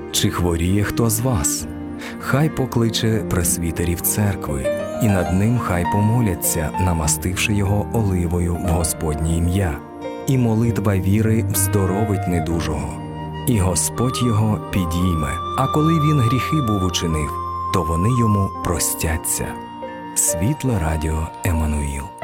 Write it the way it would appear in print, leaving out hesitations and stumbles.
Чи хворіє хто з вас? Хай покличе пресвітерів церкви, і над ним хай помоляться, намастивши його оливою в Господнє ім'я. І молитва віри вздоровить недужого, і Господь його підійме. А коли він гріхи був учинив, то вони йому простяться. Світле радіо Еммануїл.